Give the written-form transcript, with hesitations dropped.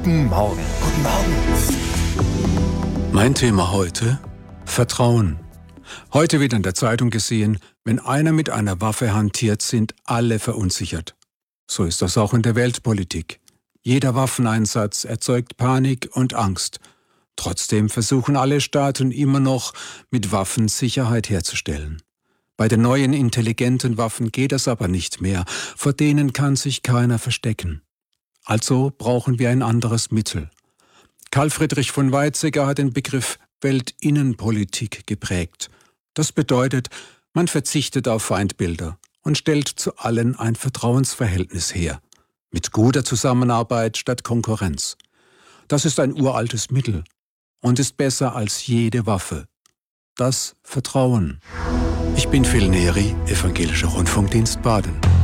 Guten Morgen. Guten Morgen. Mein Thema heute: Vertrauen. Heute wird in der Zeitung gesehen, wenn einer mit einer Waffe hantiert, sind alle verunsichert. So ist das auch in der Weltpolitik. Jeder Waffeneinsatz erzeugt Panik und Angst. Trotzdem versuchen alle Staaten immer noch, mit Waffen Sicherheit herzustellen. Bei den neuen intelligenten Waffen geht das aber nicht mehr. Vor denen kann sich keiner verstecken. Also brauchen wir ein anderes Mittel. Karl Friedrich von Weizsäcker hat den Begriff Weltinnenpolitik geprägt. Das bedeutet, man verzichtet auf Feindbilder und stellt zu allen ein Vertrauensverhältnis her. Mit guter Zusammenarbeit statt Konkurrenz. Das ist ein uraltes Mittel und ist besser als jede Waffe. Das Vertrauen. Ich bin Phil Neri, Evangelischer Rundfunkdienst Baden.